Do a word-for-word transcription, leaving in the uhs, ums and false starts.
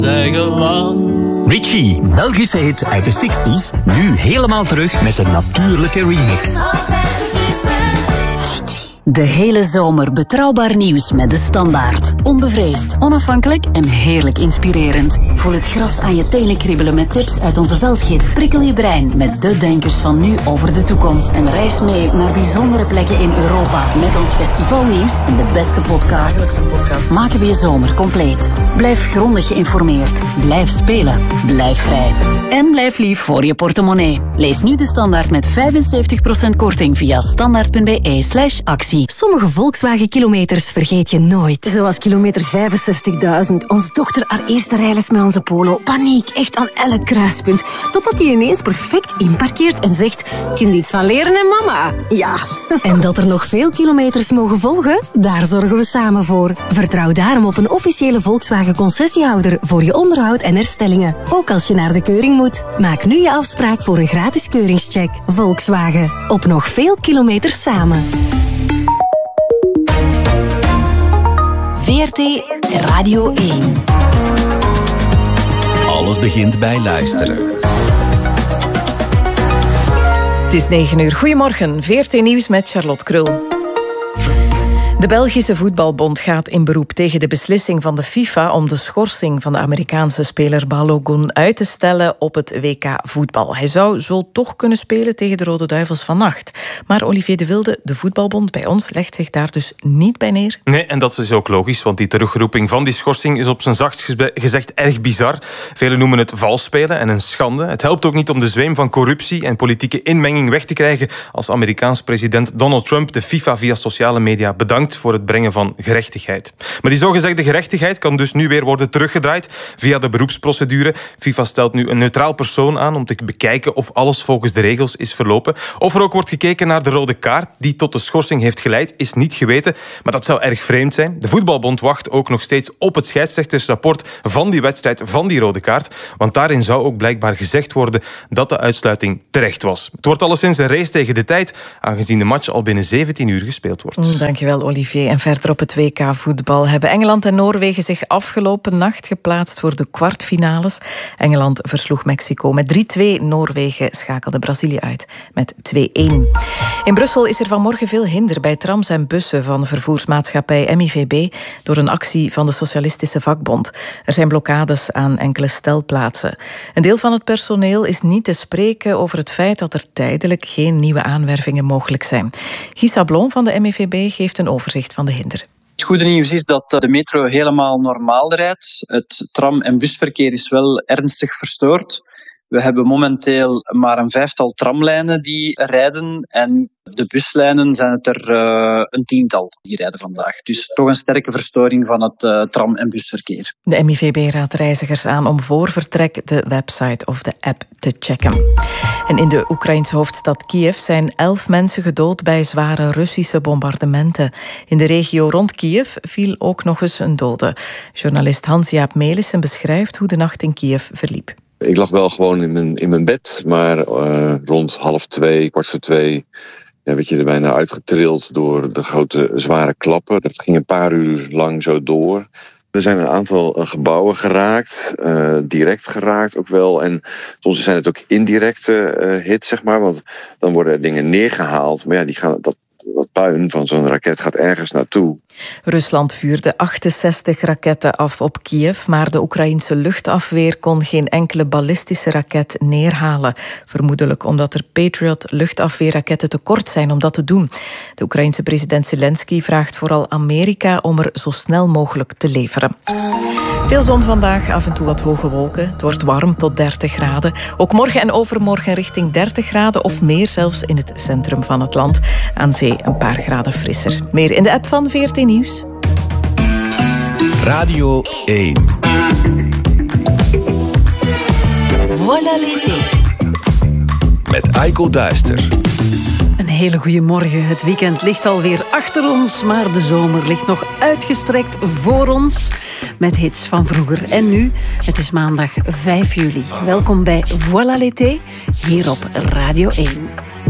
eigen land. Richie, Belgische hit uit de zestig's, nu helemaal terug met een natuurlijke remix. De hele zomer betrouwbaar nieuws met De Standaard. Onbevreesd, onafhankelijk en heerlijk inspirerend. Voel het gras aan je tenen kriebelen met tips uit onze veldgids. Prikkel je brein met de denkers van nu over de toekomst. En reis mee naar bijzondere plekken in Europa met ons festivalnieuws en de beste podcasts. Maken we je zomer compleet. Blijf grondig geïnformeerd. Blijf spelen. Blijf vrij. En blijf lief voor je portemonnee. Lees nu De Standaard met vijfenzeventig procent korting via standaard.be slash actie. Sommige Volkswagen-kilometers vergeet je nooit. Zoals kilometer vijfenzestigduizend. Onze dochter haar eerste rijles met onze Polo. Paniek, echt aan elk kruispunt. Totdat hij ineens perfect inparkeert en zegt... Kun je iets van leren, hè, mama? Ja. En dat er nog veel kilometers mogen volgen? Daar zorgen we samen voor. Vertrouw daarom op een officiële Volkswagen-concessiehouder voor je onderhoud en herstellingen. Ook als je naar de keuring moet. Maak nu je afspraak voor een gratis keuringscheck. Volkswagen. Op nog veel kilometers samen. V R T Radio één. Alles begint bij luisteren. Het is negen uur. Goedemorgen. V R T Nieuws met Charlotte Krul. De Belgische Voetbalbond gaat in beroep tegen de beslissing van de FIFA om de schorsing van de Amerikaanse speler Balogun uit te stellen op het W K voetbal. Hij zou zo toch kunnen spelen tegen de Rode Duivels vannacht. Maar Olivier de Wilde, de Voetbalbond bij ons, legt zich daar dus niet bij neer. Nee, en dat is ook logisch, want die terugroeping van die schorsing is op zijn zachtst gezegd erg bizar. Velen noemen het vals spelen en een schande. Het helpt ook niet om de zweem van corruptie en politieke inmenging weg te krijgen als Amerikaans president Donald Trump de FIFA via sociale media bedankt voor het brengen van gerechtigheid. Maar die zogezegde gerechtigheid kan dus nu weer worden teruggedraaid via de beroepsprocedure. FIFA stelt nu een neutraal persoon aan om te bekijken of alles volgens de regels is verlopen. Of er ook wordt gekeken naar de rode kaart die tot de schorsing heeft geleid, is niet geweten. Maar dat zou erg vreemd zijn. De Voetbalbond wacht ook nog steeds op het scheidsrechtersrapport van die wedstrijd, van die rode kaart. Want daarin zou ook blijkbaar gezegd worden dat de uitsluiting terecht was. Het wordt alleszins een race tegen de tijd, aangezien de match al binnen zeventien uur gespeeld wordt. Dankjewel, Olivier. En verder op het W K voetbal hebben Engeland en Noorwegen zich afgelopen nacht geplaatst voor de kwartfinales. Engeland versloeg Mexico met drie-twee. Noorwegen schakelde Brazilië uit met twee-een. In Brussel is er vanmorgen veel hinder bij trams en bussen van vervoersmaatschappij M I V B door een actie van de Socialistische Vakbond. Er zijn blokkades aan enkele stelplaatsen. Een deel van het personeel is niet te spreken over het feit dat er tijdelijk geen nieuwe aanwervingen mogelijk zijn. Guy Sablon van de M I V B geeft een overzicht van de hinder. Het goede nieuws is dat de metro helemaal normaal rijdt. Het tram- en busverkeer is wel ernstig verstoord. We hebben momenteel maar een vijftal tramlijnen die rijden en de buslijnen zijn het er uh, een tiental die rijden vandaag. Dus toch een sterke verstoring van het uh, tram- en busverkeer. De M I V B raadt reizigers aan om voor vertrek de website of de app te checken. En in de Oekraïnse hoofdstad Kiev zijn elf mensen gedood bij zware Russische bombardementen. In de regio rond Kiev viel ook nog eens een dode. Journalist Hans-Jaap Melissen beschrijft hoe de nacht in Kiev verliep. Ik lag wel gewoon in mijn, in mijn bed, maar uh, rond half twee, kwart voor twee... Ja, werd je er bijna uitgetrild door de grote zware klappen. Dat ging een paar uur lang zo door. Er zijn een aantal uh, gebouwen geraakt, uh, direct geraakt ook wel. En soms zijn het ook indirecte uh, hits, zeg maar. Want dan worden dingen neergehaald. Maar ja, die gaan, dat, dat puin van zo'n raket gaat ergens naartoe. Rusland vuurde achtenzestig raketten af op Kiev, maar de Oekraïense luchtafweer kon geen enkele ballistische raket neerhalen. Vermoedelijk omdat er Patriot-luchtafweerraketten te kort zijn om dat te doen. De Oekraïense president Zelensky vraagt vooral Amerika om er zo snel mogelijk te leveren. Veel zon vandaag, af en toe wat hoge wolken. Het wordt warm tot dertig graden. Ook morgen en overmorgen richting dertig graden of meer zelfs in het centrum van het land. Aan zee een paar graden frisser. Meer in de app van V R T Nieuws. Radio één. Voilà l'été. Met Aiko Duister. Een hele goede morgen. Het weekend ligt alweer achter ons, maar de zomer ligt nog uitgestrekt voor ons. Met hits van vroeger en nu. Het is maandag vijf juli. Welkom bij Voilà l'été, hier op Radio één.